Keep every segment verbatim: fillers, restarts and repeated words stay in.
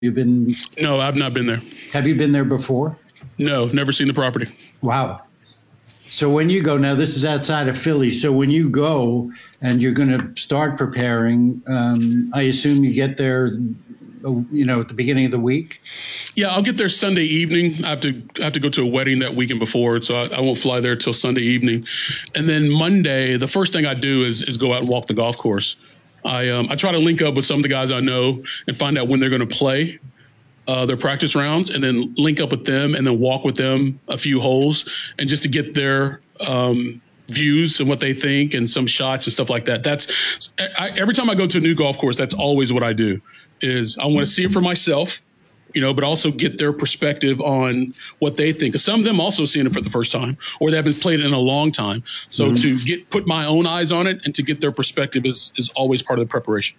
You've been? No, I've not been there. Have you been there before? No, never seen the property. Wow. So when you go, now this is outside of Philly, so when you go and you're going to start preparing, um, I assume you get there, you know, at the beginning of the week? Yeah, I'll get there Sunday evening. I have to I have to go to a wedding that weekend before, so I, I won't fly there till Sunday evening. And then Monday, the first thing I do is is go out and walk the golf course. I um, I try to link up with some of the guys I know and find out when they're going to play uh, their practice rounds, and then link up with them and then walk with them a few holes, and just to get their um, views and what they think and some shots and stuff like that. That's I, every time I go to a new golf course, that's always what I do. Is I want to see it for myself, you know, but also get their perspective on what they think. Because some of them also seeing it for the first time, or they haven't played it in a long time. So mm-hmm. to get put my own eyes on it and to get their perspective is is always part of the preparation.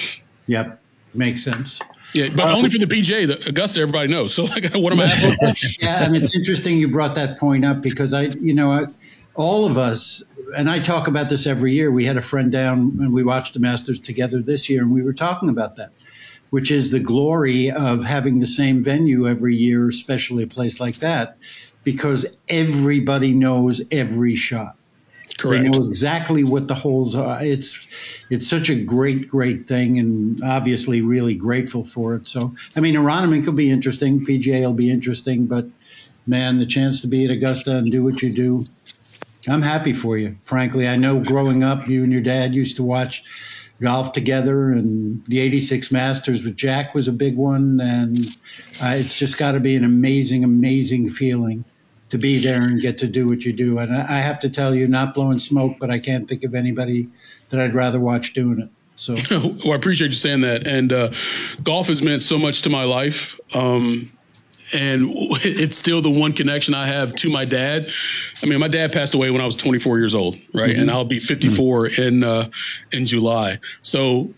Yep, makes sense. Yeah, but um, only for the P G A. The Augusta, everybody knows. So like, what am I asking? Yeah, and it's interesting you brought that point up because I, you know, I, all of us, and I talk about this every year. We had a friend down and we watched the Masters together this year, and we were talking about that, which is the glory of having the same venue every year, especially a place like that, because everybody knows every shot. Correct. They know exactly what the holes are. It's it's such a great, great thing, and obviously really grateful for it. So, I mean, Aronimink will be interesting. P G A will be interesting. But, man, the chance to be at Augusta and do what you do, I'm happy for you, frankly. I know growing up, you and your dad used to watch golf together, and the eighty-six Masters with Jack was a big one. And uh, it's just got to be an amazing, amazing feeling to be there and get to do what you do. And I, I have to tell you, not blowing smoke, but I can't think of anybody that I'd rather watch doing it. So, well, I appreciate you saying that. And uh, golf has meant so much to my life. Um, And it's still the one connection I have to my dad. I mean, my dad passed away when I was twenty-four years old, right? Mm-hmm. And I'll be fifty-four mm-hmm. in uh, in July. So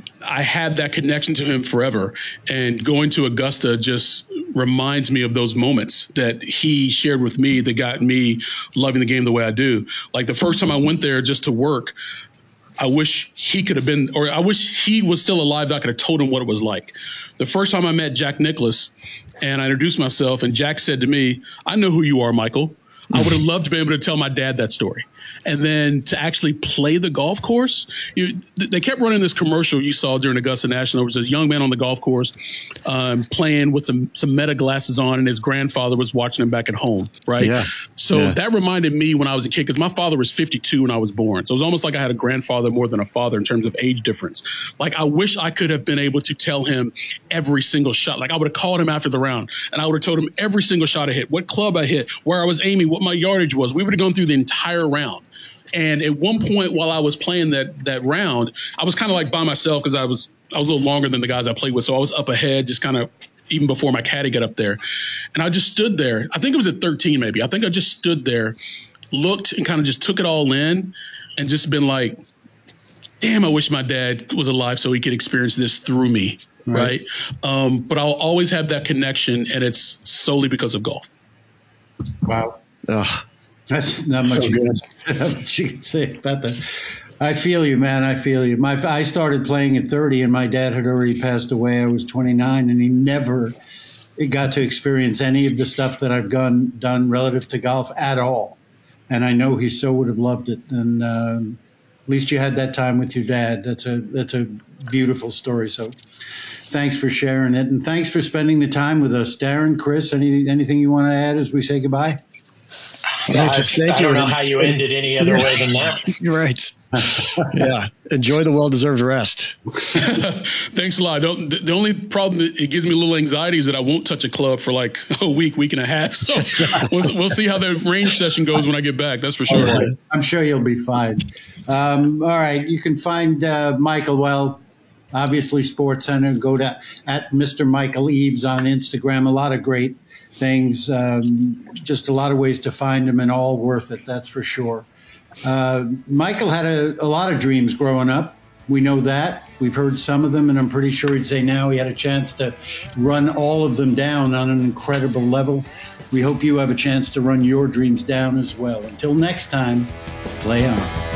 I have that connection to him forever. And going to Augusta just reminds me of those moments that he shared with me that got me loving the game the way I do. Like the first time I went there just to work, I wish he could have been, or I wish he was still alive that I could have told him what it was like. The first time I met Jack Nicklaus and I introduced myself, and Jack said to me, "I know who you are, Michael." I would have loved to be able to tell my dad that story. And then to actually play the golf course, you, they kept running this commercial you saw during Augusta National. There was this young man on the golf course um, playing with some some Meta glasses on, and his grandfather was watching him back at home, right? Yeah. So yeah. that reminded me when I was a kid, because my father was fifty-two when I was born. So it was almost like I had a grandfather more than a father in terms of age difference. Like I wish I could have been able to tell him every single shot. Like I would have called him after the round, and I would have told him every single shot I hit, what club I hit, where I was aiming, what my yardage was. We would have gone through the entire round. And at one point while I was playing that that round, I was kind of like by myself because I was I was a little longer than the guys I played with. So I was up ahead, just kind of even before my caddy got up there. And I just stood there. I think it was at thirteen maybe. I think I just stood there, looked, and kind of just took it all in and just been like, damn, I wish my dad was alive so he could experience this through me, right? right? Um, but I'll always have that connection, and it's solely because of golf. Wow. Ugh. That's not much, so you, can, not much you can say about that. I feel you, man. I feel you. My, I started playing at thirty, and my dad had already passed away. I was twenty-nine, and he never got to experience any of the stuff that I've done, done relative to golf at all. And I know he so would have loved it. And um, at least you had that time with your dad. That's a that's a beautiful story. So thanks for sharing it, and thanks for spending the time with us, Darren, Chris. Any anything you want to add as we say goodbye? Yeah, I, I don't know how you ended any other way than that. You're right. Yeah. Enjoy the well-deserved rest. Thanks a lot. Don't, the only problem that it gives me a little anxiety is that I won't touch a club for like a week, week and a half. So we'll, we'll see how the range session goes when I get back. That's for sure. Okay. I'm sure you'll be fine. Um, all right. You can find uh, Michael, well, obviously Sports Center. Go to at Mister Michael Eaves on Instagram. A lot of great things, um, just a lot of ways to find him, and all worth it, that's for sure. Uh, Michael had a, a lot of dreams growing up. We know that. We've heard some of them, and I'm pretty sure he'd say now he had a chance to run all of them down on an incredible level. We hope you have a chance to run your dreams down as well. Until next time, play on.